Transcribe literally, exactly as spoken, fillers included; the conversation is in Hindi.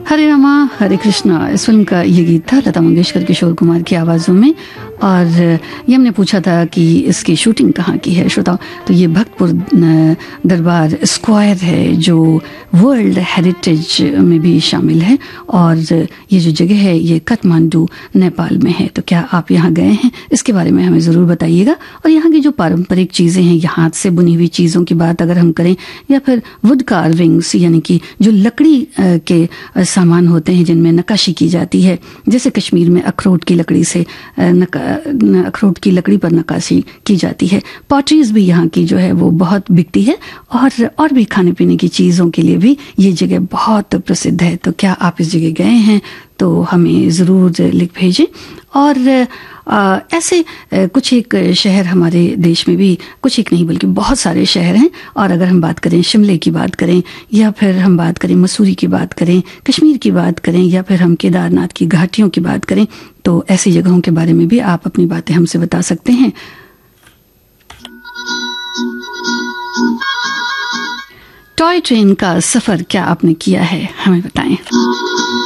हरे रामा हरे कृष्णा इस फिल्म का ये गीत था लता मंगेशकर किशोर कुमार की आवाज़ों में। और ये हमने पूछा था कि इसकी शूटिंग कहाँ की है श्रोताओ, तो ये भक्तपुर दरबार स्क्वायर है जो वर्ल्ड हेरिटेज में भी शामिल है। और ये जो जगह है ये काठमांडू नेपाल में है। तो क्या आप यहाँ गए हैं, इसके बारे में हमें ज़रूर बताइएगा। और यहाँ की जो पारंपरिक चीज़ें हैं, ये हाथ से बुनी हुई चीज़ों की बात अगर हम करें, या फिर वुड कार्विंग्स यानी कि जो लकड़ी के सामान होते हैं जिनमें नक्काशी की जाती है, जैसे कश्मीर में अखरोट की लकड़ी से अखरोट की लकड़ी पर नक्काशी की जाती है। पॉटरीज भी यहाँ की जो है वो बहुत बिकती है। और और भी खाने पीने की चीज़ों के लिए भी ये जगह बहुत प्रसिद्ध है। तो क्या आप इस जगह गए हैं तो हमें ज़रूर लिख भेजें। और आ, ऐसे आ, कुछ एक शहर हमारे देश में भी, कुछ एक नहीं बल्कि बहुत सारे शहर हैं। और अगर हम बात करें शिमले की बात करें, या फिर हम बात करें मसूरी की बात करें, कश्मीर की बात करें, या फिर हम केदारनाथ की घाटियों की बात करें, तो ऐसी जगहों के बारे में भी आप अपनी बातें हमसे बता सकते हैं। टॉय ट्रेन का सफ़र क्या आपने किया है, हमें बताएं।